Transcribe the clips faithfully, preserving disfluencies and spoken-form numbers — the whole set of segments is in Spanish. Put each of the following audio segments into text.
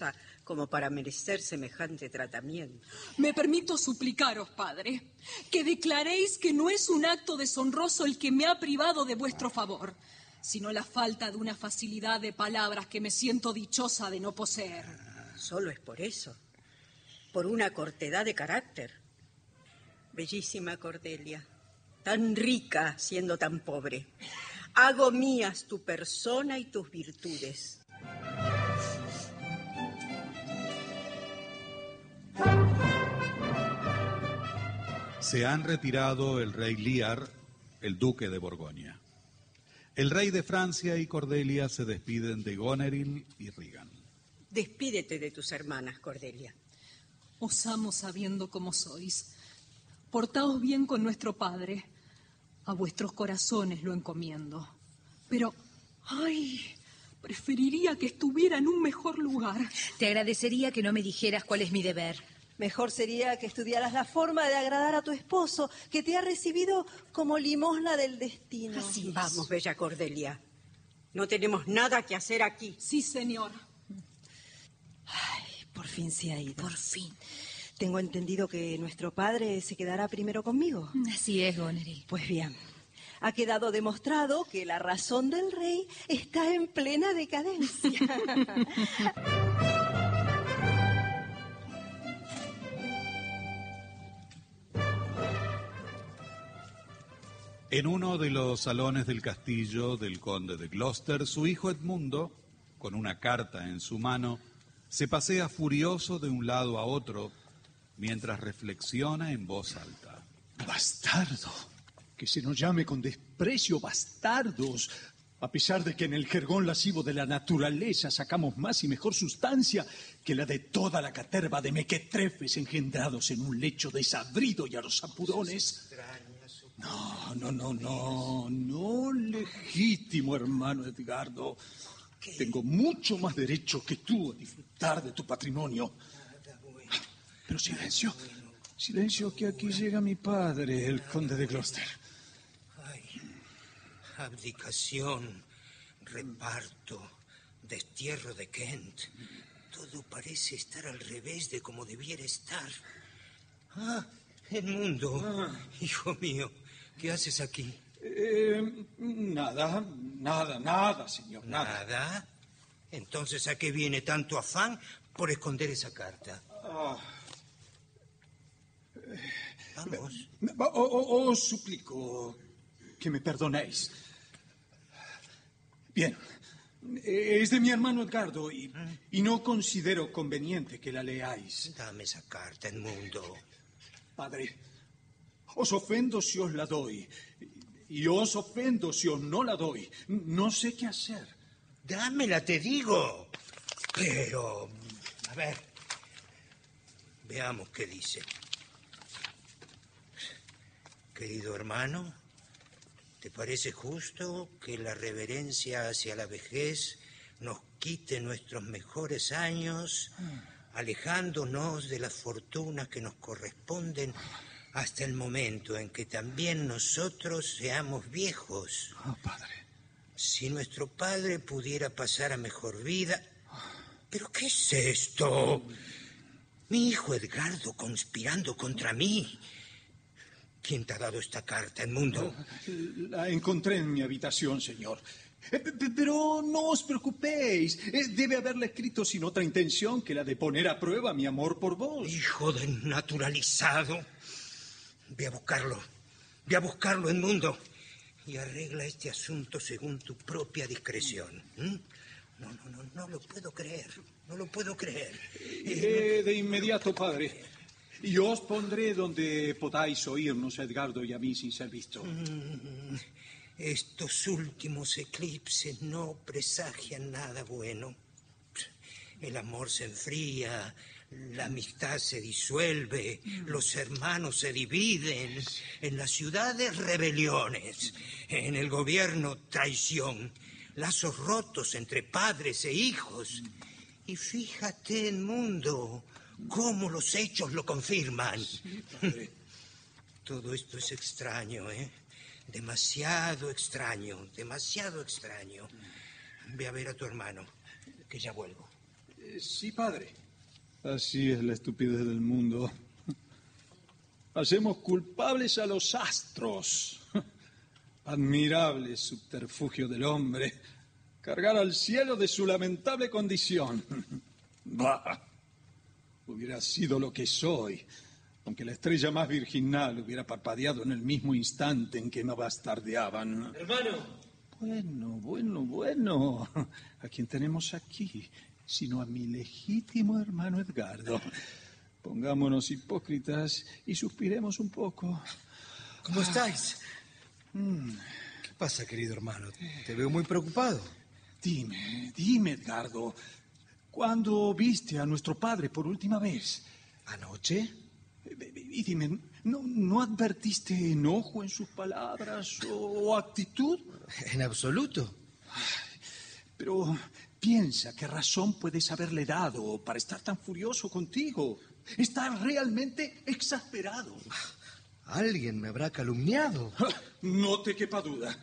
justa como para merecer semejante tratamiento. Me permito suplicaros, padre, que declaréis que no es un acto deshonroso el que me ha privado de vuestro favor, sino la falta de una facilidad de palabras que me siento dichosa de no poseer. Ah, solo es por eso, por una cortedad de carácter. Bellísima Cordelia, tan rica siendo tan pobre. Hago mías tu persona y tus virtudes. Se han retirado el rey Lear, el duque de Borgoña. El rey de Francia y Cordelia se despiden de Goneril y Regan. Despídete de tus hermanas, Cordelia. Os amo sabiendo cómo sois. Portaos bien con nuestro padre. A vuestros corazones lo encomiendo. Pero, ay, preferiría que estuviera en un mejor lugar. Te agradecería que no me dijeras cuál es mi deber. Mejor sería que estudiaras la forma de agradar a tu esposo, que te ha recibido como limosna del destino. Así es. Vamos, bella Cordelia. No tenemos nada que hacer aquí. Sí, señor. Ay, por fin se ha ido. Por fin. Tengo entendido que nuestro padre se quedará primero conmigo. Así es, Goneril. Pues bien, ha quedado demostrado que la razón del rey está en plena decadencia. En uno de los salones del castillo del conde de Gloucester, su hijo Edmundo, con una carta en su mano, se pasea furioso de un lado a otro mientras reflexiona en voz alta. Bastardo, que se nos llame con desprecio bastardos, a pesar de que en el jergón lascivo de la naturaleza sacamos más y mejor sustancia que la de toda la caterva de mequetrefes engendrados en un lecho desabrido y a los apurones. No, no, no, no, no, legítimo hermano Edgardo. ¿Qué? Tengo mucho más derecho que tú a disfrutar de tu patrimonio. Pero silencio, silencio, que aquí llega mi padre, el conde de Gloucester. Ay, abdicación, reparto, destierro de Kent. Todo parece estar al revés de como debiera estar. Ah, Edmundo, ah. Hijo mío, ¿qué haces aquí? Eh, nada, nada, nada, señor, nada. ¿Nada? Entonces, ¿a qué viene tanto afán por esconder esa carta? Ah. Vamos. Os, os suplico que me perdonéis. Bien, es de mi hermano Edgardo y, ¿Mm? y no considero conveniente que la leáis. Dame esa carta, Edmundo. Padre, os ofendo si os la doy, y os ofendo si os no la doy. No sé qué hacer. Dámela, te digo. Pero, a ver, veamos qué dice. Querido hermano, ¿te parece justo que la reverencia hacia la vejez nos quite nuestros mejores años, alejándonos de las fortunas que nos corresponden hasta el momento en que también nosotros seamos viejos? Oh, padre. Si nuestro padre pudiera pasar a mejor vida... ¿Pero qué es esto? Mi hijo Edgardo conspirando contra mí. ¿Quién te ha dado esta carta, Edmundo? La encontré en mi habitación, señor. Pero no os preocupéis. Debe haberla escrito sin otra intención que la de poner a prueba mi amor por vos. Hijo del naturalizado. Ve a buscarlo. Ve a buscarlo, Edmundo. Y arregla este asunto según tu propia discreción. ¿Mm? No, no, no, no lo puedo creer. No lo puedo creer. Eh, de inmediato, padre. Y os pondré donde podáis oírnos, Edgardo y a mí, sin ser visto. Mm, estos últimos eclipses no presagian nada bueno. El amor se enfría, la amistad se disuelve, mm. los hermanos se dividen, en las ciudades rebeliones, en el gobierno traición, lazos rotos entre padres e hijos. Y fíjate, Edmundo, cómo los hechos lo confirman. Sí, padre. Todo esto es extraño, ¿eh? Demasiado extraño, demasiado extraño. Ve a ver a tu hermano, que ya vuelvo. Eh, sí, padre. Así es la estupidez del mundo. Hacemos culpables a los astros. Admirable subterfugio del hombre. Cargar al cielo de su lamentable condición. Bah. Hubiera sido lo que soy, aunque la estrella más virginal hubiera parpadeado en el mismo instante en que me bastardeaban. Hermano. Bueno, bueno, bueno. ¿A quién tenemos aquí? Sino a mi legítimo hermano Edgardo. Pongámonos hipócritas y suspiremos un poco. ¿Cómo estáis? Mm. ¿Qué pasa, querido hermano? Te veo muy preocupado. Dime, dime, Edgardo. ¿Cuándo viste a nuestro padre por última vez? ¿Anoche? Y dime, ¿no, no advertiste enojo en sus palabras o actitud? En absoluto. Pero piensa qué razón puedes haberle dado para estar tan furioso contigo. Está realmente exasperado. Alguien me habrá calumniado. No te quepa duda.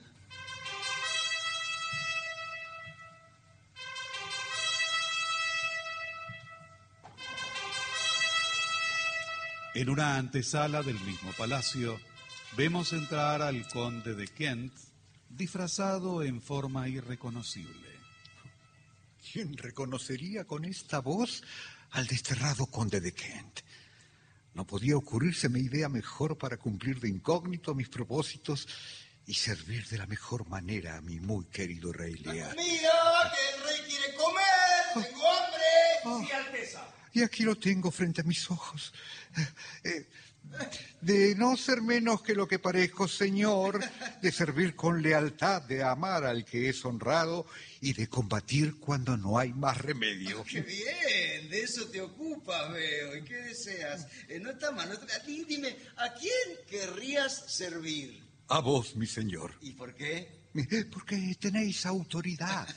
En una antesala del mismo palacio, vemos entrar al conde de Kent, disfrazado en forma irreconocible. ¿Quién reconocería con esta voz al desterrado conde de Kent? No podía ocurrírseme idea mejor para cumplir de incógnito mis propósitos y servir de la mejor manera a mi muy querido rey Lear. ¡Mira, que el rey quiere comer! ¡Tengo hambre! Oh. ¡Sí, Alteza! Y aquí lo tengo frente a mis ojos. Eh, de no ser menos que lo que parezco, señor, de servir con lealtad, de amar al que es honrado y de combatir cuando no hay más remedio. ¡Qué bien! De eso te ocupas, veo. ¿Y qué deseas? Eh, no está mal. No está... Dime, ¿a quién querrías servir? A vos, mi señor. ¿Y por qué? Porque tenéis autoridad.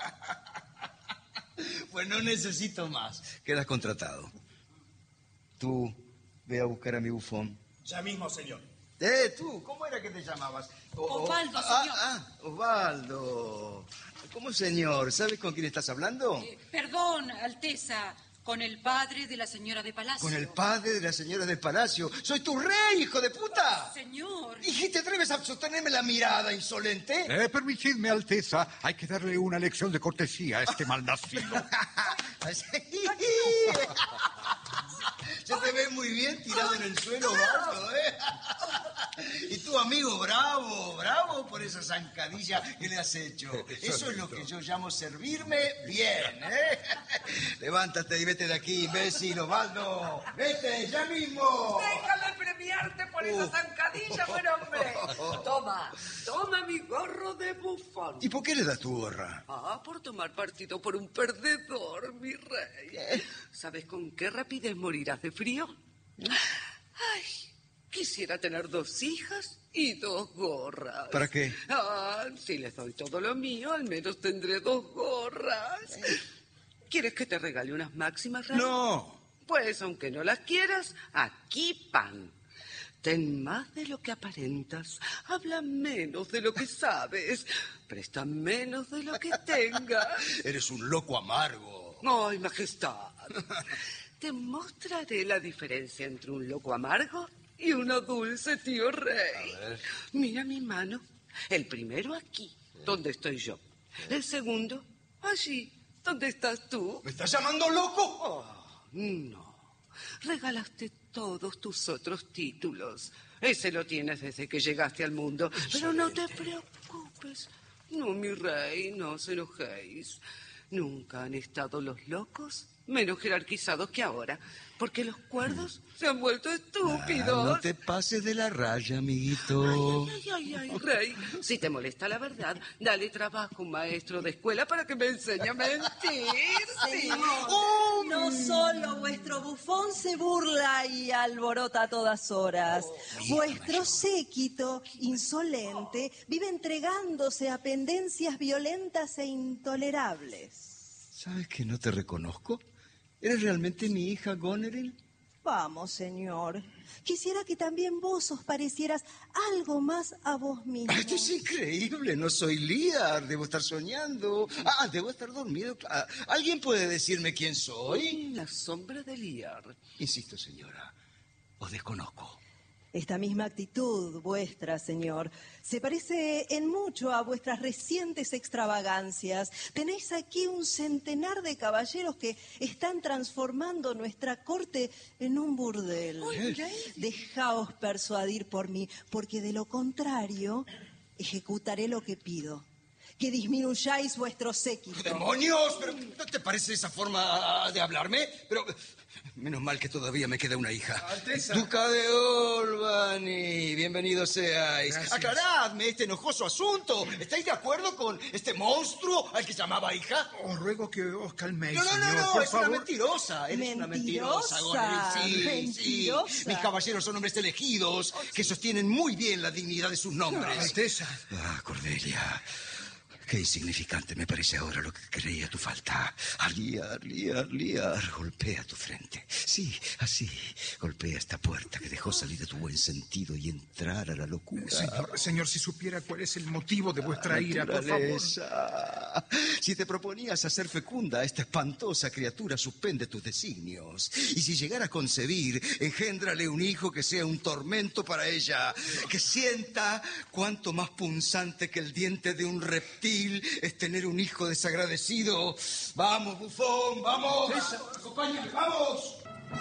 Pues no necesito más. Quedas contratado. Tú, ve a buscar a mi bufón. Ya mismo, señor. Eh, tú, ¿cómo era que te llamabas? O- Osvaldo, ah, señor. Ah, Osvaldo. ¿Cómo, señor? ¿Sabes con quién estás hablando? Eh, perdón, Alteza, con el padre de la señora de Palacio. Con el padre de la señora del palacio. ¡Soy tu rey, hijo de puta! Señor. ¿Y te atreves a sostenerme la mirada, insolente? Eh, permitidme, Alteza, hay que darle una lección de cortesía a este malnacido. Se te ve muy bien tirado en el suelo, Osvaldo, ¿eh? Y tu amigo, bravo, bravo por esa zancadilla que le has hecho. Eso es lo que yo llamo servirme bien, ¿eh? Levántate y vete de aquí, imbécil, Osvaldo. Vete, ya mismo. Déjame premiarte por esa zancadilla, buen hombre. Toma, toma mi gorro de bufón. ¿Y por qué le das tu gorra? Ah, por tomar partido por un perdedor, mi rey. ¿Sabes con qué rapidez morirás de frío? Ay, quisiera tener dos hijas y dos gorras. ¿Para qué? Ah, si les doy todo lo mío, al menos tendré dos gorras. ¿Quieres que te regale unas máximas, rey? No. Pues, aunque no las quieras, aquí pan. Ten más de lo que aparentas, habla menos de lo que sabes, presta menos de lo que tengas. Eres un loco amargo. Ay, majestad. Te mostraré la diferencia entre un loco amargo y uno dulce, tío rey. A ver. Mira mi mano. El primero aquí, donde estoy yo. El segundo, allí, donde estás tú. ¿Me estás llamando loco? Oh, no. Regalaste todos tus otros títulos. Ese lo tienes desde que llegaste al mundo. Pero no te preocupes. No, mi rey, no os enojéis. Nunca han estado los locos menos jerarquizados que ahora, porque los cuerdos se han vuelto estúpidos. Ah, no te pases de la raya, amiguito. Ay, ay, ay, ay, rey. Si te molesta la verdad, dale trabajo a un maestro de escuela para que me enseñe a mentir. Señor, Oh, no solo vuestro bufón se burla y alborota a todas horas. Vuestro séquito insolente vive entregándose a pendencias violentas e intolerables. ¿Sabes que no te reconozco? ¿Eres realmente mi hija, Goneril? Vamos, señor. Quisiera que también vos os parecieras algo más a vos mismo. Esto es increíble, no soy Lear, debo estar soñando. Ah, debo estar dormido. Ah, ¿alguien puede decirme quién soy? La sombra de Lear. Insisto, señora, os desconozco. Esta misma actitud vuestra, señor, se parece en mucho a vuestras recientes extravagancias. Tenéis aquí un centenar de caballeros que están transformando nuestra corte en un burdel. Dejaos persuadir por mí, porque de lo contrario ejecutaré lo que pido. Que disminuyáis vuestro séquito. ¡Demonios! ¿Pero no te parece esa forma de hablarme? Pero menos mal que todavía me queda una hija. Alteza. Duca de Albany, bienvenidos seáis. Gracias. Aclaradme este enojoso asunto. ¿Estáis de acuerdo con este monstruo al que llamaba hija? Os ruego que os calméis, No, no, no, señor, no, por es favor. una mentirosa. Eres una mentirosa, Mentirosa, Goneril. Sí, mentirosa. sí. Mis caballeros son hombres elegidos que sostienen muy bien la dignidad de sus nombres. Alteza. Ah, Cordelia. Qué insignificante me parece ahora lo que creía tu falta. Liar, liar, liar. Golpea tu frente. Sí, así. Golpea esta puerta que dejó salir a tu buen sentido y entrar a la locura. Señor, señor, si supiera cuál es el motivo de vuestra ira, por favor. Naturaleza. Si te proponías hacer fecunda a esta espantosa criatura, suspende tus designios. Y si llegara a concebir, engéndrale un hijo que sea un tormento para ella. Que sienta cuánto más punzante que el diente de un reptil es tener un hijo desagradecido. Vamos, bufón, vamos. Acompáñame, vamos.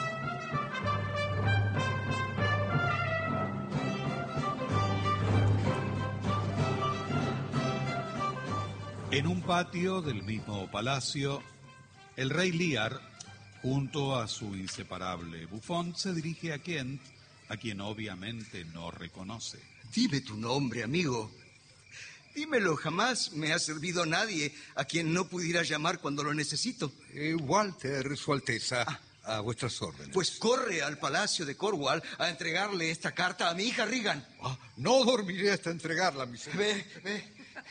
En un patio del mismo palacio, el rey Lear, junto a su inseparable bufón, se dirige a Kent, a quien obviamente no reconoce. Dime tu nombre, amigo. Dímelo, jamás me ha servido nadie a quien no pudiera llamar cuando lo necesito. Eh, Walter, Su Alteza, ah. a vuestras órdenes. Pues corre al palacio de Cornwall a entregarle esta carta a mi hija Regan. Ah, no dormiré hasta entregarla, mi señor. Ve, ve.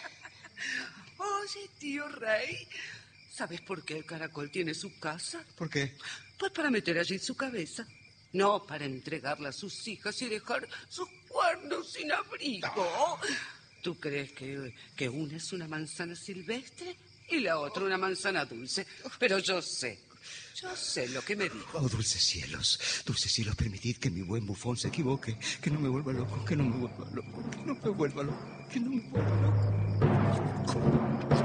Oye, tío Rey, ¿sabes por qué el caracol tiene su casa? ¿Por qué? Pues para meter allí su cabeza. No para entregarla a sus hijas y dejar sus cuernos sin abrigo. Ah. ¿Tú crees que, que una es una manzana silvestre y la otra una manzana dulce? Pero yo sé, yo sé lo que me dijo. Oh, dulces cielos, dulces cielos, permitid que mi buen bufón se equivoque, que no me vuelva loco, que no me vuelva loco, que no me vuelva loco, que no me vuelva loco.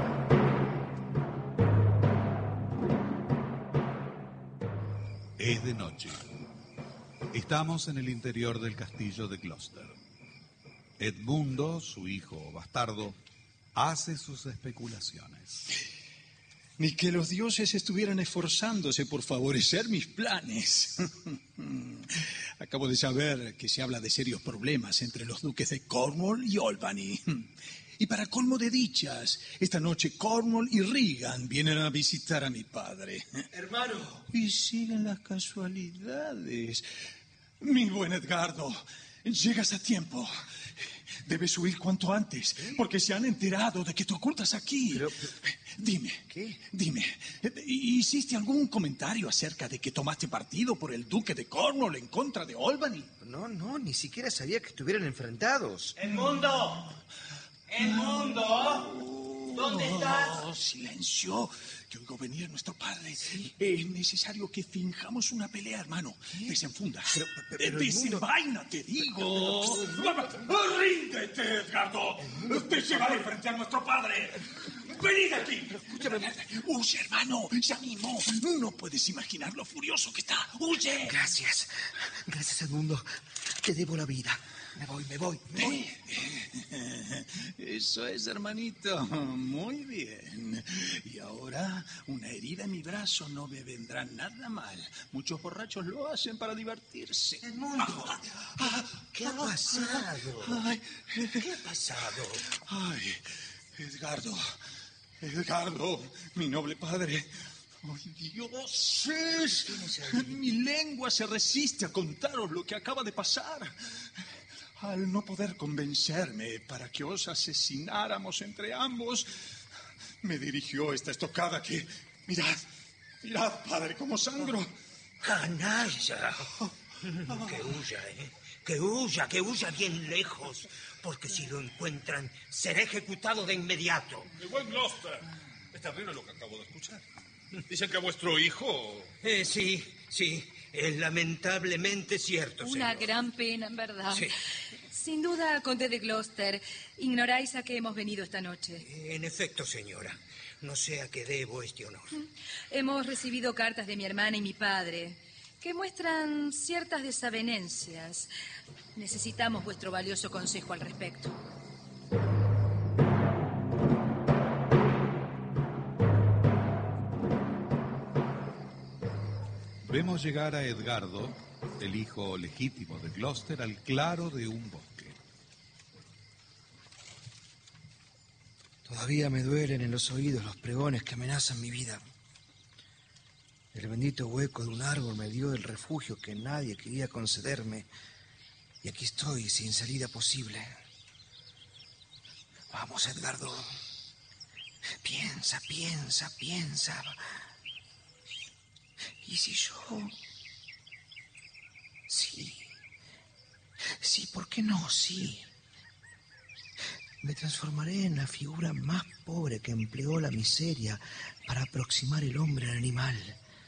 Es de noche. Estamos en el interior del castillo de Gloucester. Edmundo, su hijo bastardo, hace sus especulaciones. Ni que los dioses estuvieran esforzándose por favorecer mis planes. Acabo de saber que se habla de serios problemas entre los duques de Cornwall y Albany. Y para colmo de dichas, esta noche Cornwall y Regan vienen a visitar a mi padre. Hermano. Y siguen las casualidades. Mi buen Edgardo, llegas a tiempo. Debes huir cuanto antes, porque se han enterado de que te ocultas aquí. Pero, pero... Dime, ¿qué? Dime, ¿hiciste algún comentario acerca de que tomaste partido por el duque de Cornwall en contra de Albany? No, no, ni siquiera sabía que estuvieran enfrentados. ¡Edmundo! ¡Edmundo! ¿Dónde estás? Oh, silencio, que oigo venir nuestro padre. Es necesario que finjamos una pelea, hermano. Desenfunda. Pero, pero, pero Desenvaina, te digo. ¡Ríndete, Edgardo! ¡Te llevaré frente a nuestro padre! ¡Venid aquí! Escúchame. ¡Huye, hermano! ¡Ya mismo! No puedes imaginar lo furioso que está. ¡Huye! Gracias. Gracias, Edmundo. Te debo la vida. Me voy, me voy, me voy. Eso es, hermanito. Muy bien. Y ahora, una herida en mi brazo no me vendrá nada mal. Muchos borrachos lo hacen para divertirse. Edmundo, ¿qué ha pasado? Ay, ¿Qué ha pasado? Ay, Edgardo, Edgardo, mi noble padre. ¡Ay, dioses! Mi lengua se resiste a contaros lo que acaba de pasar. Al no poder convencerme para que os asesináramos entre ambos, me dirigió esta estocada que... Mirad, mirad, padre, cómo sangro. ¡Canalla! Que huya, ¿eh? Que huya, que huya bien lejos, porque si lo encuentran, será ejecutado de inmediato. Mi buen Gloucester, es terrible lo que acabo de escuchar. Dicen que vuestro hijo... Eh, sí, sí, es lamentablemente cierto, Una señor. gran pena, en verdad. Sí. Sin duda, conde de Gloucester, ignoráis a qué hemos venido esta noche. En efecto, señora, no sé a qué debo este honor. Hemos recibido cartas de mi hermana y mi padre que muestran ciertas desavenencias. Necesitamos vuestro valioso consejo al respecto. Vemos llegar a Edgardo, el hijo legítimo de Gloucester, al claro de un bosque. Todavía me duelen en los oídos los pregones que amenazan mi vida. El bendito hueco de un árbol me dio el refugio que nadie quería concederme, y aquí estoy sin salida posible. Vamos, Edgardo. Piensa, piensa, piensa. ¿Y si yo...? Sí. Sí, ¿por qué no? Sí. Me transformaré en la figura más pobre que empleó la miseria para aproximar el hombre al animal.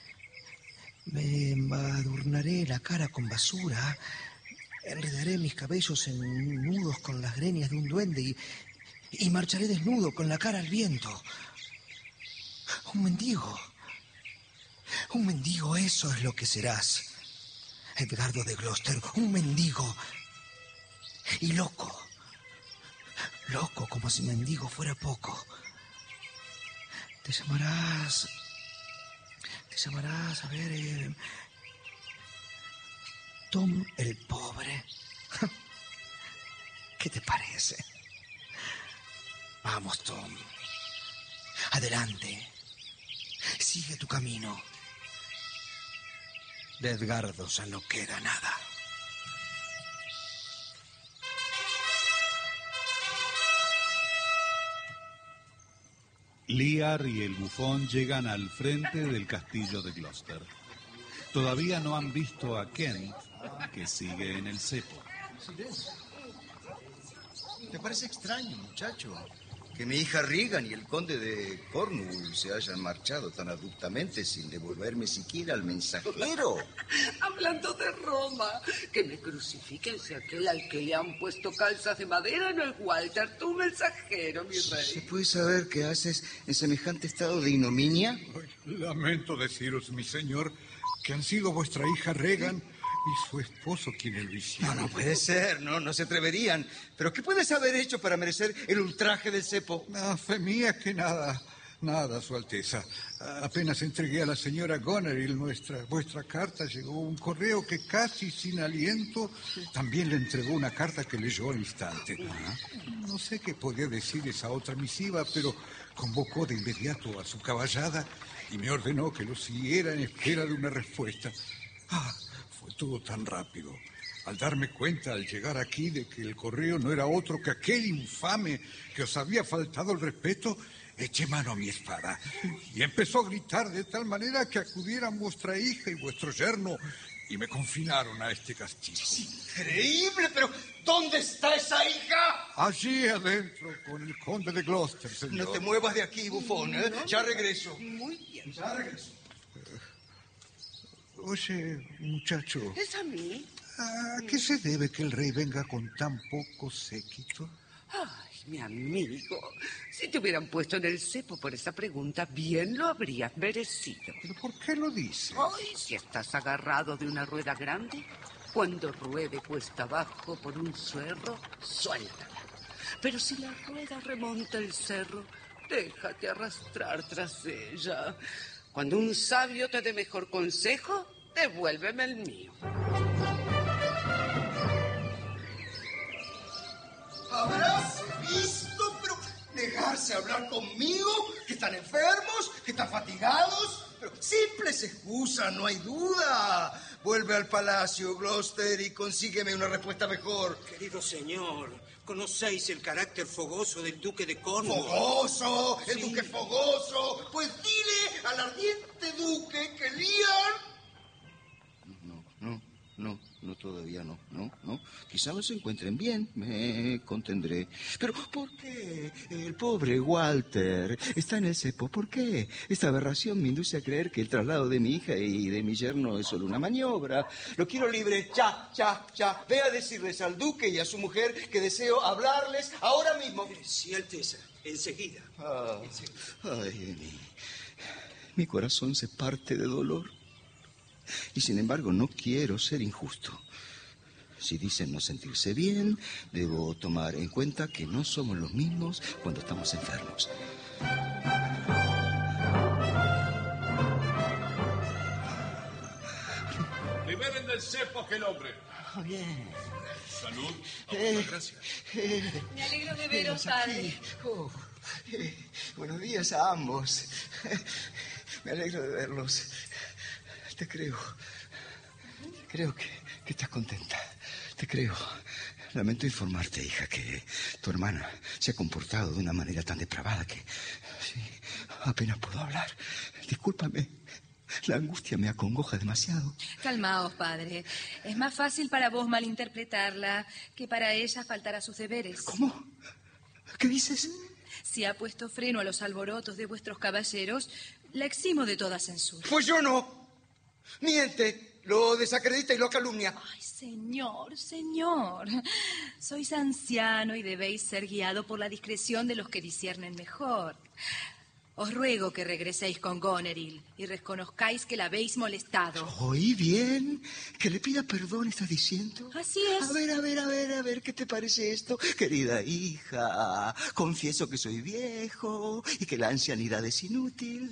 Me embadurnaré la cara con basura, enredaré mis cabellos en nudos con las greñas de un duende y, y marcharé desnudo con la cara al viento. Un mendigo. Un mendigo, eso es lo que serás. Edgardo de Gloucester, un mendigo. Y loco. Loco, como si mendigo fuera poco. Te llamarás... Te llamarás, a ver... Eh, Tom el Pobre. ¿Qué te parece? Vamos, Tom. Adelante. Sigue tu camino. De Edgardo ya no queda nada. Lear y el bufón llegan al frente del castillo de Gloucester. Todavía no han visto a Kent, que sigue en el cepo. ¿Te parece extraño, muchacho, que mi hija Regan y el conde de Cornwall se hayan marchado tan abruptamente sin devolverme siquiera al mensajero? Hablando de Roma, que me crucifiquen si aquel al que le han puesto calzas de madera no es Walter, tu mensajero, mi rey. ¿Se puede saber qué haces en semejante estado de ignominia? Lamento deciros, mi señor, que han sido vuestra hija Regan y su esposo quienes lo hicieron. No, no puede ser, no, no se atreverían. ¿Pero qué puedes haber hecho para merecer el ultraje del cepo? No, fe mía que nada, nada, Su Alteza. Apenas entregué a la señora Goneril nuestra, vuestra carta, llegó un correo que casi sin aliento también le entregó una carta que leyó al instante. No sé qué podía decir esa otra misiva, pero convocó de inmediato a su caballada y me ordenó que lo siguiera en espera de una respuesta. Ah, fue todo tan rápido. Al darme cuenta al llegar aquí de que el correo no era otro que aquel infame que os había faltado el respeto, eché mano a mi espada y empezó a gritar de tal manera que acudieran vuestra hija y vuestro yerno y me confinaron a este castillo. Es increíble, pero ¿dónde está esa hija? Allí adentro, con el conde de Gloucester, señor. No te muevas de aquí, bufón, ¿eh? Ya regreso. Muy bien. Ya regreso. Oye, muchacho, ¿Es a mí? ¿a qué se debe que el rey venga con tan poco séquito? Ay, mi amigo, si te hubieran puesto en el cepo por esa pregunta, bien lo habrías merecido. ¿Pero por qué lo dices? Ay, si estás agarrado de una rueda grande, cuando ruede cuesta abajo por un cerro, suéltala. Pero si la rueda remonta el cerro, déjate arrastrar tras ella. Cuando un sabio te dé mejor consejo, devuélveme el mío. ¿Habrás visto? Pero negarse a hablar conmigo, que están enfermos, que están fatigados. Pero simples excusas, no hay duda. Vuelve al palacio, Gloucester, y consígueme una respuesta mejor. Querido señor, ¿conocéis el carácter fogoso del duque de Cornwall? ¿Fogoso? ¿El Sí. duque fogoso? Pues dile al ardiente duque que Lear todavía no, no, no. Quizá no se encuentren bien, me contendré. Pero, ¿por qué? El pobre Walter está en el cepo. ¿Por qué? Esta aberración me induce a creer que el traslado de mi hija y de mi yerno es solo una maniobra. Lo quiero libre, ya, ya, ya. Ve a decirles al duque y a su mujer que deseo hablarles ahora mismo. Sí, Alteza, enseguida. Ah, ay, mi, mi corazón se parte de dolor. Y sin embargo, no quiero ser injusto. Si dicen no sentirse bien, debo tomar en cuenta que no somos los mismos cuando estamos enfermos. Liberen del cepo a aquel hombre. Oh, bien. Salud. Eh, Gracias. Eh, Me alegro de veros, venos aquí. padre. Oh, eh, buenos días a ambos. Me alegro de verlos. Te creo. Te creo que, que estás contenta. Te creo. Lamento informarte, hija, que tu hermana se ha comportado de una manera tan depravada que sí, apenas puedo hablar. Discúlpame. La angustia me acongoja demasiado. Calmaos, padre. Es más fácil para vos malinterpretarla que para ella faltar a sus deberes. ¿Cómo? ¿Qué dices? Si ha puesto freno a los alborotos de vuestros caballeros, la eximo de toda censura. Pues yo no. Miente, lo desacredita y lo calumnia. Ay, señor, señor. Sois anciano y debéis ser guiado por la discreción de los que disciernen mejor. Os ruego que regreséis con Goneril y reconozcáis que la habéis molestado. ¿Oí bien? ¿Que le pida perdón, estás diciendo? Así es. A ver, a ver, a ver, a ver, ¿qué te parece esto? Querida hija, confieso que soy viejo y que la ancianidad es inútil.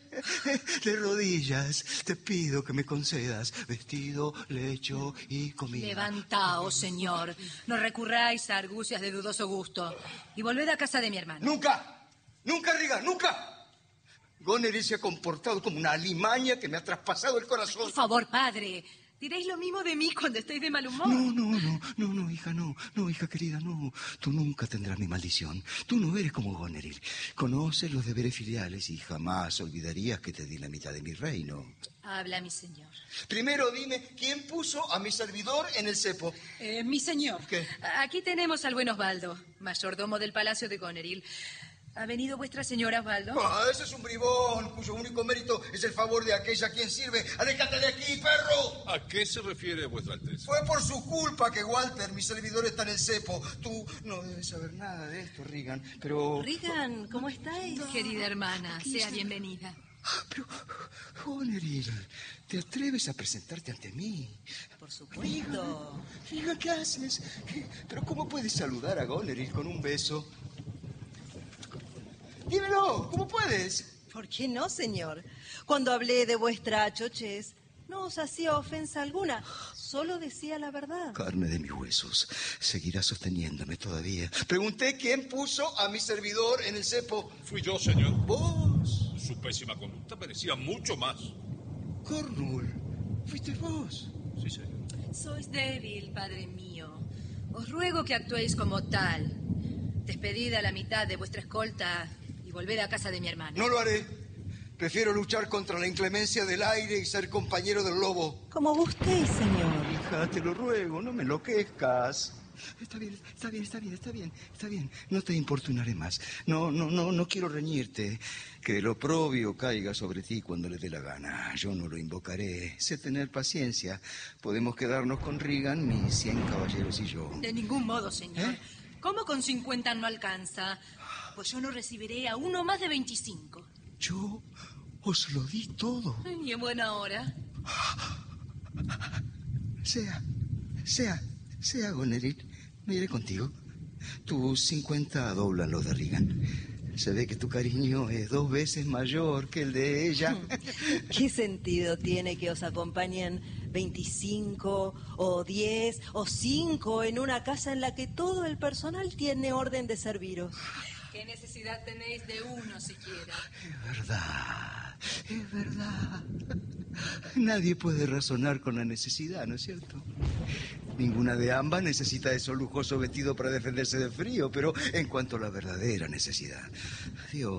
De rodillas, te pido que me concedas vestido, lecho y comida. Levantaos, señor. No recurráis a argucias de dudoso gusto. Y volved a casa de mi hermano. ¡Nunca! ¡Nunca, Riga, nunca! Goneril se ha comportado como una alimaña que me ha traspasado el corazón. Por favor, padre. Diréis lo mismo de mí cuando estéis de mal humor. No, no, no, no, no, hija, no, no, hija querida, no. Tú nunca tendrás mi maldición. Tú no eres como Goneril. Conoces los deberes filiales y jamás olvidarías que te di la mitad de mi reino. Habla, mi señor. Primero dime, ¿quién puso a mi servidor en el cepo? Eh, mi señor. ¿Qué? Aquí tenemos al buen Osvaldo, mayordomo del palacio de Goneril. ¿Ha venido vuestra señora, Osvaldo? Ah, ese es un bribón cuyo único mérito es el favor de aquella a quien sirve. ¡Aléjate de aquí, perro! ¿A qué se refiere vuestra alteza? Fue por su culpa que Walter, mi servidor, está en el cepo. Tú no debes saber nada de esto, Regan, pero... Regan, ¿cómo estáis? Querida hermana, Aquí sea está. bienvenida. Pero, Goneril, ¿te atreves a presentarte ante mí? Por supuesto. Regan, ¿qué haces? ¿Qué? ¿Pero cómo puedes saludar a Goneril con un beso? Dímelo, ¿cómo puedes? ¿Por qué no, señor? Cuando hablé de vuestra chochez, no os hacía ofensa alguna, solo decía la verdad. Carne de mis huesos, seguirá sosteniéndome todavía. Pregunté quién puso a mi servidor en el cepo. Fui yo, señor. ¿Vos? Su pésima conducta merecía mucho más. Cornul, ¿fuiste vos? Sí, señor. Sois débil, padre mío. Os ruego que actuéis como tal. Despedid a la mitad de vuestra escolta y volved a casa de mi hermano. No lo haré. Prefiero luchar contra la inclemencia del aire y ser compañero del lobo. Como gustéis, señor. Hija, te lo ruego, no me enloquezcas. Está bien, está bien, está bien, está bien, está bien. No te importunaré más. No, no, no, no quiero reñirte. Que el oprobio caiga sobre ti cuando le dé la gana. Yo no lo invocaré. Sé tener paciencia. Podemos quedarnos con Regan, mis cien caballeros y yo. De ningún modo, señor. ¿Eh? ¿Cómo con cincuenta no alcanza? Pues yo no recibiré a uno más de veinticinco. Yo os lo di todo. Y en buena hora. Sea, sea, sea, Goneril. Me iré contigo. Tus cincuenta doblan los de Regan. Se ve que tu cariño es dos veces mayor que el de ella. ¿Qué sentido tiene que os acompañen veinticinco o diez o cinco en una casa en la que todo el personal tiene orden de serviros? ¿Qué necesidad tenéis de uno siquiera? Es verdad, es verdad. Nadie puede razonar con la necesidad, ¿no es cierto? Ninguna de ambas necesita esos lujoso vestido para defenderse del frío, pero en cuanto a la verdadera necesidad,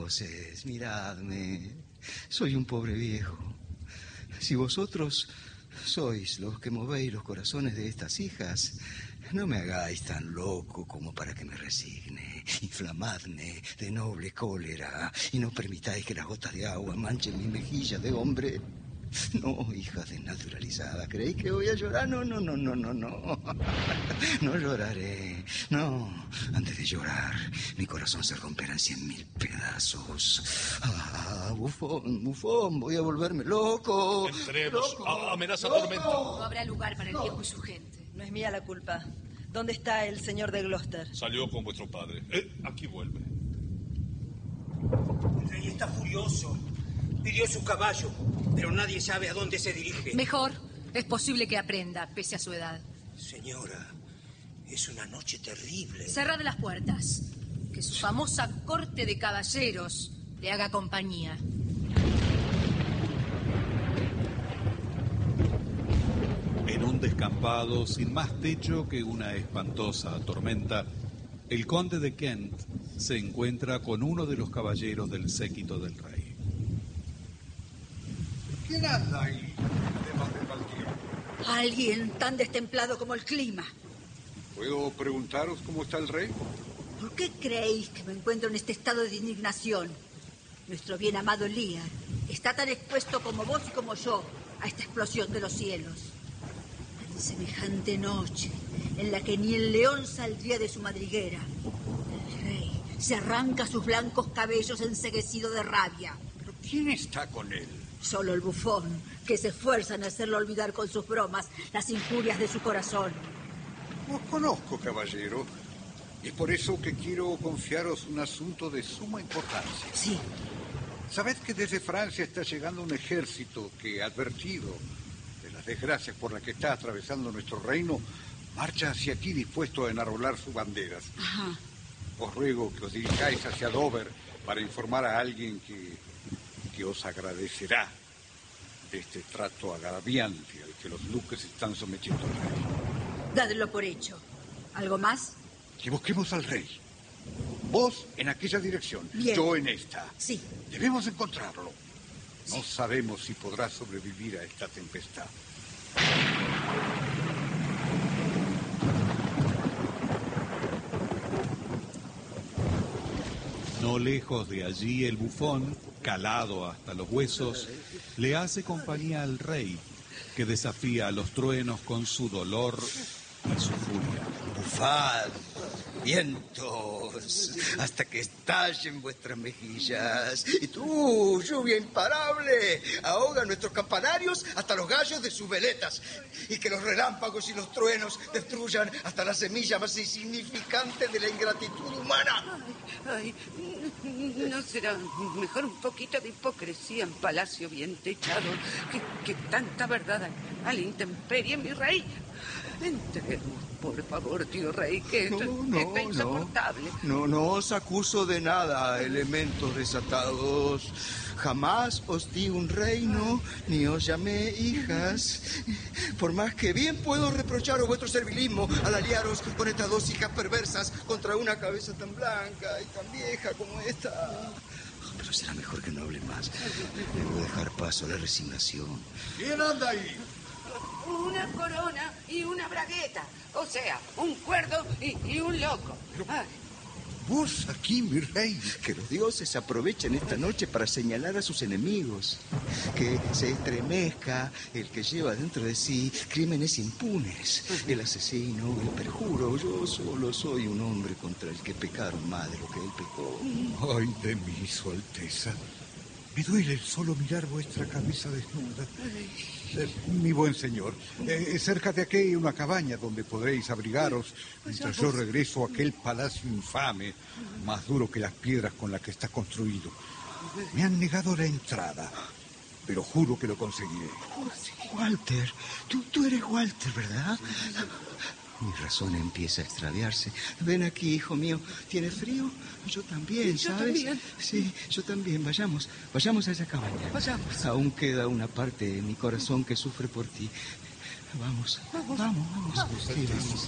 dioses, miradme, soy un pobre viejo. Si vosotros Sois los que movéis los corazones de estas hijas. No me hagáis tan loco como para que me resigne. Inflamadme de noble cólera y no permitáis que las gotas de agua manchen mi mejilla de hombre. No, hija desnaturalizada, ¿creéis que voy a llorar? No, no, no, no, no, no. No lloraré. No, antes de llorar, mi corazón se romperá en cien mil pedazos. Ah, bufón, bufón, voy a volverme loco. Entremos. Loco. Ah, amenaza tormenta. No habrá lugar para el viejo y su gente. No es mía la culpa. ¿Dónde está el señor de Gloucester? Salió con vuestro padre. Eh, aquí vuelve. El rey está furioso. Pidió su caballo, pero nadie sabe a dónde se dirige. Mejor. Es posible que aprenda, pese a su edad. Señora, es una noche terrible. Cerrad las puertas. Que su famosa corte de caballeros le haga compañía. En un descampado sin más techo que una espantosa tormenta, el conde de Kent se encuentra con uno de los caballeros del séquito del rey. ¿Quién anda ahí, además de Valtier? Alguien tan destemplado como el clima. ¿Puedo preguntaros cómo está el rey? ¿Por qué creéis que me encuentro en este estado de indignación? Nuestro bien amado Lear está tan expuesto como vos y como yo a esta explosión de los cielos. En semejante noche en la que ni el león saldría de su madriguera, el rey se arranca sus blancos cabellos enceguecido de rabia. ¿Pero quién está con él? Solo el bufón, que se esfuerza en hacerlo olvidar con sus bromas las injurias de su corazón. Os conozco, caballero. Es por eso que quiero confiaros un asunto de suma importancia. Sí. Sabed que desde Francia está llegando un ejército que, advertido de las desgracias por las que está atravesando nuestro reino, marcha hacia aquí dispuesto a enarbolar sus banderas. Ajá. Os ruego que os dirijáis hacia Dover para informar a alguien que, que os agradecerá de este trato agraviante al que los duques están sometiendo al rey. Dadlo por hecho. ¿Algo más? Que busquemos al rey. Vos en aquella dirección, Bien. Yo en esta. Sí. Debemos encontrarlo. No sabemos si podrá sobrevivir a esta tempestad. No lejos de allí, el bufón, calado hasta los huesos, le hace compañía al rey, que desafía a los truenos con su dolor y su furia. Bufad, vientos, hasta que estallen vuestras mejillas. Y tú, lluvia imparable, ahoga nuestros campanarios hasta los gallos de sus veletas. Y que los relámpagos y los truenos destruyan hasta la semilla más insignificante de la ingratitud humana. Ay, ¿no será mejor un poquito de hipocresía en palacio bien techado que, que tanta verdad a la intemperie, mi rey? Entremos, por favor, tío rey, que esto No, no, está insoportable. No, no os acuso de nada, elementos desatados. Jamás os di un reino, ni os llamé hijas. Por más que bien puedo reprocharos vuestro servilismo al aliaros con estas dos hijas perversas contra una cabeza tan blanca y tan vieja como esta. Pero será mejor que no hable más. Debo dejar paso a la resignación. ¿Quién anda ahí? Una corona y una bragueta. O sea, un cuerdo y, y un loco. Ay. Vos aquí, mi rey. Que los dioses aprovechen esta noche para señalar a sus enemigos. Que se estremezca el que lleva dentro de sí crímenes impunes. El asesino, el perjuro. Yo solo soy un hombre contra el que pecaron más de lo que él pecó. Ay de mí, su alteza. Me duele el solo mirar vuestra cabeza desnuda. Eh, mi buen señor, eh, cerca de aquí hay una cabaña donde podréis abrigaros mientras yo regreso a aquel palacio infame, más duro que las piedras con las que está construido. Me han negado la entrada, pero juro que lo conseguiré. Walter, tú, tú eres Walter, ¿verdad? Mi razón empieza a extraviarse. Ven aquí, hijo mío. ¿Tienes frío? Yo también, Yo ¿sabes? también. Sí, yo también. Vayamos, vayamos a esa cabaña. Vayamos. Aún queda una parte de mi corazón que sufre por ti. Vamos, vamos, vamos. vamos. Sí, vamos.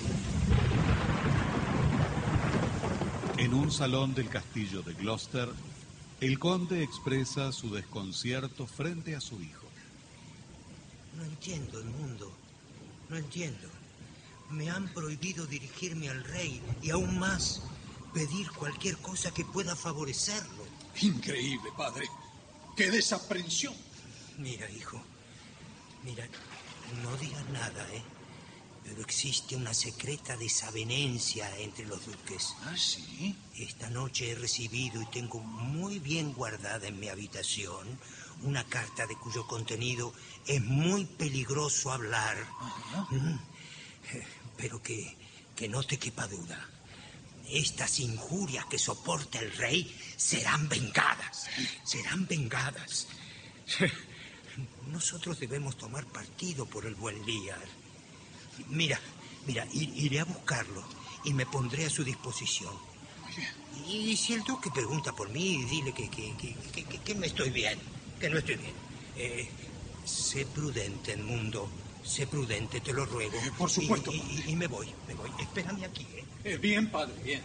En un salón del castillo de Gloucester, el conde expresa su desconcierto frente a su hijo. No entiendo el mundo. No entiendo. Me han prohibido dirigirme al rey y aún más pedir cualquier cosa que pueda favorecerlo. Increíble, padre. ¡Qué desaprensión! Mira, hijo. Mira, no digas nada, ¿eh? Pero existe una secreta desavenencia entre los duques. ¿Ah, sí? Esta noche he recibido y tengo muy bien guardada en mi habitación una carta de cuyo contenido es muy peligroso hablar. Ajá. Mm. Pero que, que no te quepa duda. Estas injurias que soporta el rey serán vengadas. Serán vengadas. Nosotros debemos tomar partido por el buen Lear. Mira, mira, iré a buscarlo y me pondré a su disposición. Y si el duque pregunta por mí, dile que, que, que, que, que, que me estoy bien, que no estoy bien. Eh, sé prudente, Edmundo, sé prudente, te lo ruego. Eh, por supuesto. Y, y, y me voy, me voy. Espérame aquí, ¿eh? eh bien, padre, bien.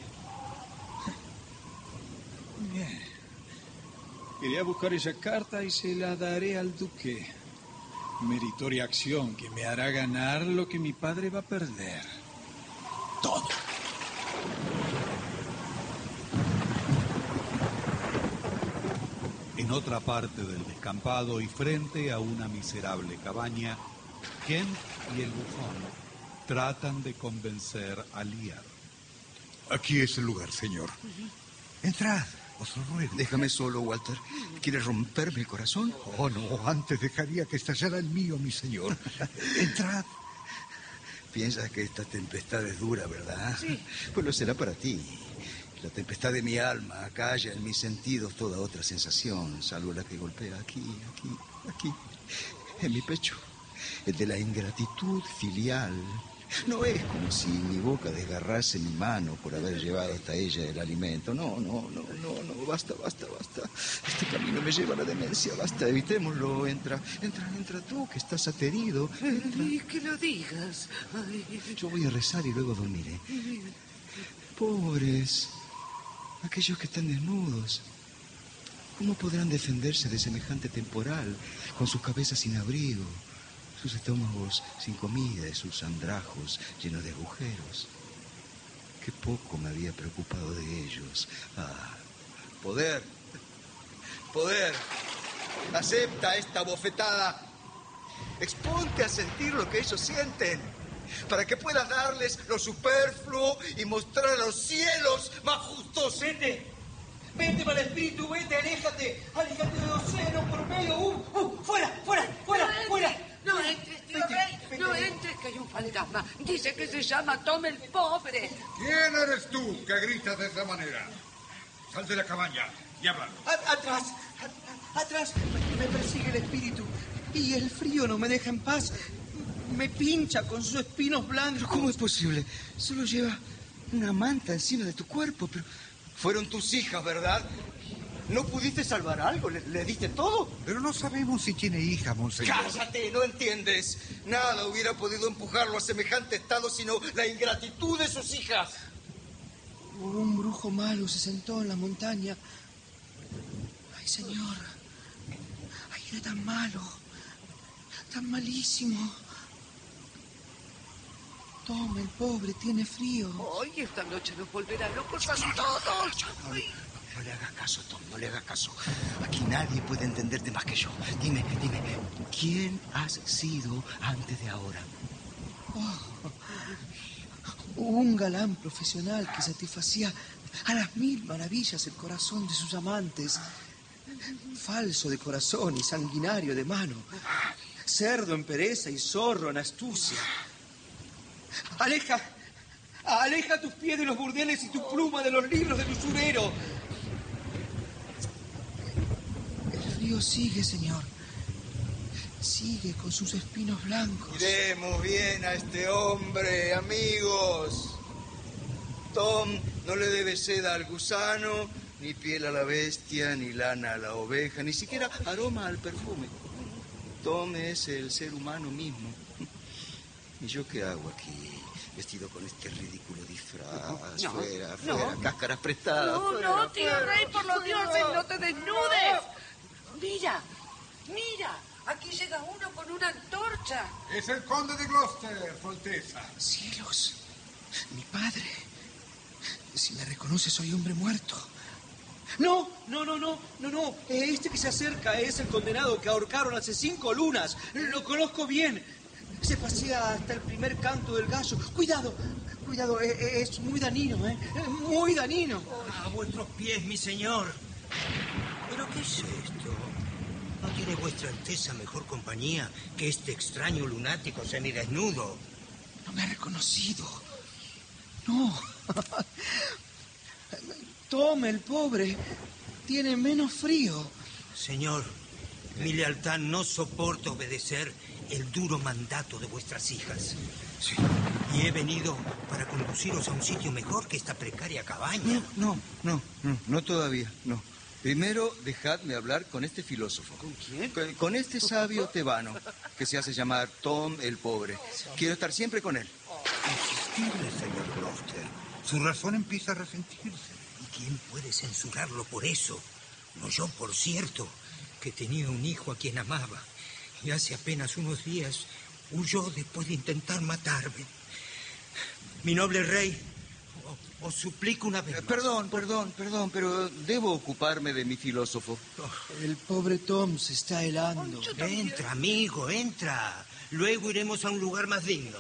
Bien. Iré a buscar esa carta y se la daré al duque. Meritoria acción que me hará ganar lo que mi padre va a perder. Todo. En otra parte del descampado y frente a una miserable cabaña, Kent y el bufón tratan de convencer a Lear. Aquí es el lugar, señor. Entrad, os lo ruego. Déjame solo, Walter. ¿Quieres romperme el corazón? Oh, no, antes dejaría que estallara el mío, mi señor. Entrad. Piensas que esta tempestad es dura, ¿verdad? Sí. Pues lo será para ti. La tempestad de mi alma acalla en mis sentidos toda otra sensación, salvo la que golpea aquí, aquí, aquí, en mi pecho. El de la ingratitud filial. No es como si mi boca desgarrase mi mano por haber llevado hasta ella el alimento. No, no, no, no, no, basta, basta, basta. Este camino me lleva a la demencia, basta, evitémoslo. Entra, entra, entra tú, que estás aterido. Entra. Y que lo digas. Ay. Yo voy a rezar y luego dormiré. Pobres, aquellos que están desnudos. ¿Cómo podrán defenderse de semejante temporal, con sus cabezas sin abrigo, sus estómagos sin comida y sus andrajos llenos de agujeros? Qué poco me había preocupado de ellos. Ah, poder, poder, acepta esta bofetada. Exponte a sentir lo que ellos sienten, para que puedas darles lo superfluo y mostrar a los cielos más justos. Vete, vete, mal espíritu, vete, aléjate, aléjate del océano por medio. Uh, uh, fuera, fuera, fuera, no fuera. Entres, no entres, tío rey, no entres, que hay un fantasma. Dice que se llama Tom el Pobre. ¿Quién eres tú que gritas de esa manera? Sal de la cabaña y háblanos. A- atrás, a- atrás, me persigue el espíritu y el frío no me deja en paz. Me pincha con sus espinos blancos. ¿Cómo es posible? Solo lleva una manta encima de tu cuerpo, pero... Fueron tus hijas, ¿verdad? ¿No pudiste salvar algo? ¿Le, le diste todo? Pero no sabemos si tiene hija, monseñor. ¡Cállate! No entiendes. Nada hubiera podido empujarlo a semejante estado sino la ingratitud de sus hijas. Un brujo malo se sentó en la montaña. Ay, señor. Ay, era tan malo. Tan malísimo. Toma, el pobre, tiene frío. Hoy esta noche nos volverá locos a todos. Ay. No le hagas caso, Tom, no le hagas caso. Aquí nadie puede entenderte más que yo. Dime, dime, ¿quién has sido antes de ahora? Oh, un galán profesional que satisfacía a las mil maravillas el corazón de sus amantes. Falso de corazón y sanguinario de mano. Cerdo en pereza y zorro en astucia. Aleja, aleja tus pies de los burdeles y tu pluma de los libros del usurero. El frío sigue, señor. Sigue con sus espinos blancos. Miremos bien a este hombre, amigos. Tom no le debe seda al gusano, ni piel a la bestia, ni lana a la oveja, ni siquiera aroma al perfume. Tom es el ser humano mismo. ¿Y yo qué hago aquí, vestido con este ridículo disfraz? No, fuera, no. fuera, cáscaras prestadas. No, fuera, no, tío fuera. rey, por los dioses, no te desnudes. Mira, mira, Aquí llega uno con una antorcha. Es el conde de Gloucester, Su Alteza. Cielos, mi padre. Si me reconoce, soy hombre muerto. No, no, no, no, no, no. Este que se acerca es el condenado que ahorcaron hace cinco lunas. Lo conozco bien. Se pasea hasta el primer canto del gallo. Cuidado, cuidado, es muy danino, ¿eh? Muy danino. A vuestros pies, mi señor. ¿Pero qué es esto? ¿No tiene vuestra Alteza mejor compañía que este extraño lunático semidesnudo? No me ha reconocido. No. Tome, el pobre. Tiene menos frío. Señor, mi lealtad no soporta obedecer el duro mandato de vuestras hijas. Sí. Y he venido para conduciros a un sitio mejor que esta precaria cabaña. No, no, no, no todavía, no. Primero, dejadme hablar con este filósofo. ¿Con quién? Con, con este sabio tebano, que se hace llamar Tom el Pobre. Quiero estar siempre con él. Insistirle, señor Gloucester. Su razón empieza a resentirse. ¿Y quién puede censurarlo por eso? No yo, por cierto, que tenía un hijo a quien amaba. Y hace apenas unos días huyó después de intentar matarme. Mi noble rey, os suplico una vez Eh, más. perdón, perdón, perdón, pero debo ocuparme de mi filósofo. El pobre Tom se está helando. Entra, amigo, entra. Luego iremos a un lugar más digno.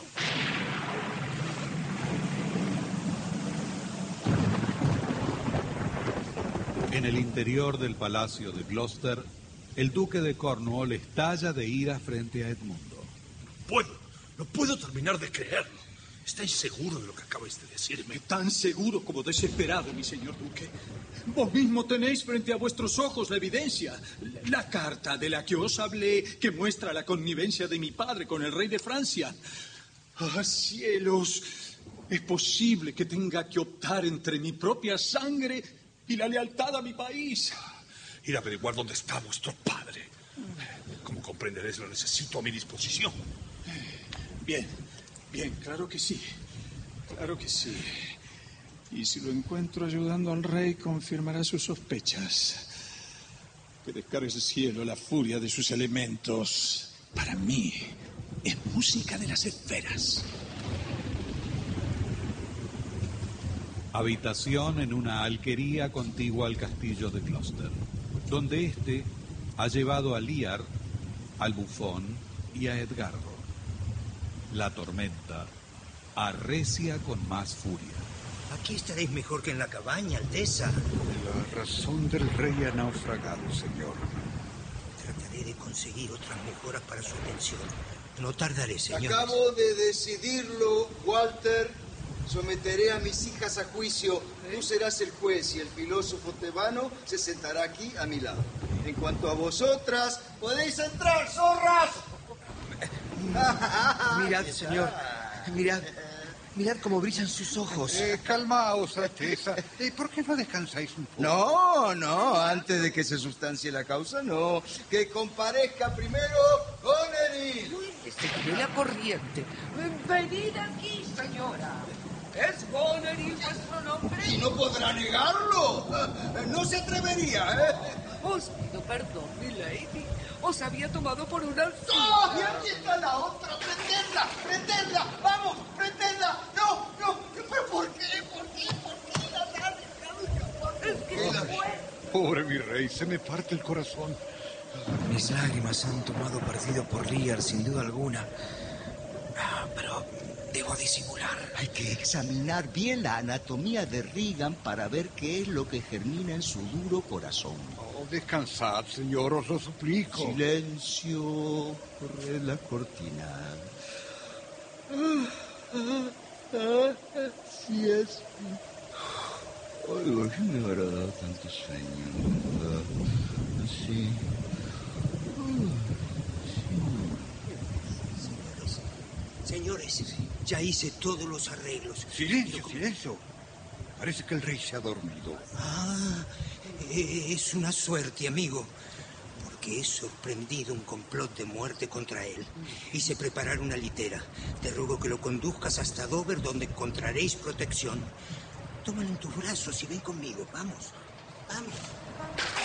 En el interior del palacio de Gloucester, el duque de Cornwall estalla de ira frente a Edmundo. Puedo, no puedo terminar de creerlo. ¿Estáis seguro de lo que acabáis de decirme? Tan seguro como desesperado, mi señor duque. Vos mismo tenéis frente a vuestros ojos la evidencia. La, la carta de la que os hablé, que muestra la connivencia de mi padre con el rey de Francia. ¡Ah, cielos! Es posible que tenga que optar entre mi propia sangre y la lealtad a mi país. Ir a averiguar dónde está vuestro padre. Como comprenderéis, lo necesito a mi disposición. Bien, bien, claro que sí. Claro que sí. Y si lo encuentro ayudando al rey, confirmará sus sospechas. Que descargue el cielo la furia de sus elementos. Para mí, es música de las esferas. Habitación en una alquería contigua al castillo de Gloucester, donde éste ha llevado a Lear, al bufón y a Edgardo. La tormenta arrecia con más furia. Aquí estaréis mejor que en la cabaña, Alteza. La razón del rey ha naufragado, señor. Trataré de conseguir otras mejoras para su atención. No tardaré, señor. Acabo de decidirlo, Walter. Someteré a mis hijas a juicio. Tú serás el juez y el filósofo tebano se sentará aquí a mi lado. En cuanto a vosotras, podéis entrar, zorras. Mirad, señor. Mirad. Mirad cómo brillan sus ojos. Eh, calmaos, Alteza. Eh, ¿Por qué no descansáis un poco? No, no, antes de que se sustancie la causa, no. Que comparezca primero Goneril. Se cree la corriente. Venid aquí, señora. ¿Es Goneril vuestro nombre? Y no podrá negarlo. No se atrevería, ¿eh? Os pido perdón, mi lady. Os había tomado por una... ¡Oh! Y aquí está la otra. ¡Prenderla! ¡Prenderla! ¡Vamos! ¡Prenderla! ¡No! ¡No! ¿Pero por qué? ¿Por qué? ¿Por qué la han dejado escapar? Es que se fue. Pobre mi rey, se me parte el corazón. Mis lágrimas han tomado partido por Lear, sin duda alguna. Ah, pero debo disimular. Hay que examinar bien la anatomía de Regan para ver qué es lo que germina en su duro corazón. Oh, descansad, señor, os lo suplico. Silencio, corre la cortina. Así es. Oigo, yo me habrá dado tanto sueño. Así. Señores, ya hice todos los arreglos. Silencio, silencio. Parece que el rey se ha dormido. Ah, eh, es una suerte, amigo. Porque he sorprendido un complot de muerte contra él. Hice preparar una litera. Te ruego que lo conduzcas hasta Dover, donde encontraréis protección. Tómalo en tus brazos y ven conmigo. Vamos, vamos.